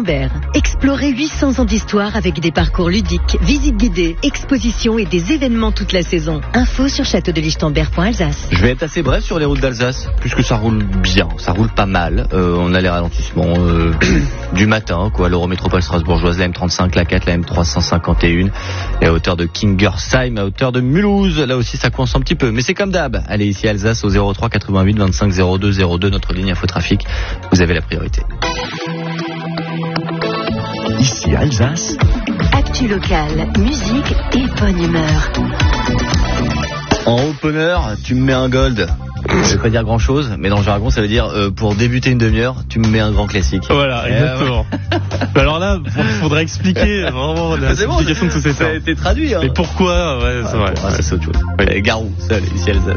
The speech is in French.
Lichtembert. Explorez 800 ans d'histoire avec des parcours ludiques, visites guidées, expositions et des événements toute la saison. Info sur châteaudelichtembert.alsace. Je vais être assez bref sur les routes d'Alsace, puisque ça roule bien, ça roule pas mal. On a les ralentissements du matin, quoi. L'Eurométropole strasbourgeoise, la M35, la 4, la M351, et à hauteur de Kingersheim, à hauteur de Mulhouse. Là aussi, ça coince un petit peu, mais c'est comme d'hab. Allez ici Alsace au 03 88 25 02 02, notre ligne infotrafic. Vous avez la priorité. Ici Alsace. Actu locale, musique et bonne humeur. En opener, tu me mets un gold. Ça veut pas dire grand chose, mais dans le jargon, ça veut dire pour débuter une demi-heure, tu me mets un grand classique. Voilà, exactement. Alors là, faudrait expliquer vraiment la signification de tout ça. Ça a été traduit. Hein. Mais pourquoi? Ouais, c'est vrai. Ça, c'est autre chose. Oui. Garou, ça, ici Alsace.